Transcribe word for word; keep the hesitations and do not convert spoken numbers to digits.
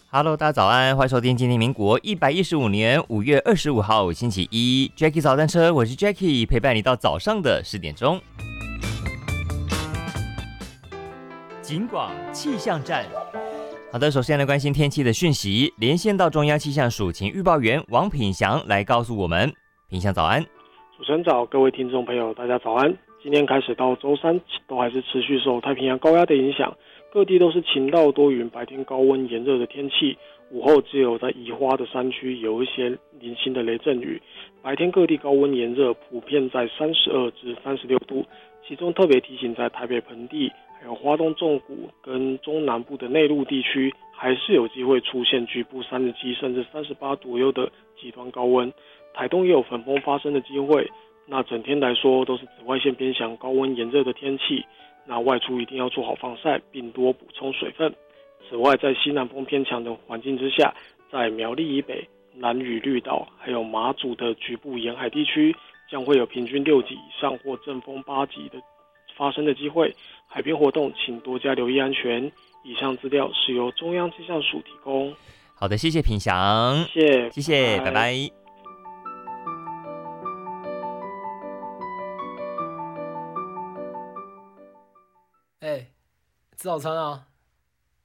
Hello，大家早安，欢迎收听今天民国一百一十五年五月二十五号星期一 ，Jackie 早餐车，我是 Jackie，陪伴你到早上的十点钟。警广气象站，好的，首先来关心天气的讯息，连线到中央气象署请预报员王品祥来告诉我们。品祥早安。 主持人早，各位听众朋友，大家早安。今天开始到周三都还是持续受太平洋高压的影响，各地都是晴到多云，白天高温炎热的天气。午后只有在宜花的山区有一些零星的雷阵雨。白天各地高温炎热，普遍在三十二至三十六度，其中特别提醒在台北盆地、还有花东纵谷跟中南部的内陆地区，还是有机会出现局部三十七甚至三十八左右的极端高温。台东也有粉风发生的机会。那整天来说都是紫外线偏向、高温炎热的天气，那外出一定要做好防晒，并多补充水分。此外，在西南风偏强的环境之下，在苗栗以北、兰屿、绿岛还有马祖的局部沿海地区，将会有平均六级以上或阵风八级的发生的机会。海边活动请多加留意安全。以上资料是由中央气象署提供。 好的，谢谢品祥， 谢谢， 谢谢，拜拜。 拜拜。 哎、吃早餐啊！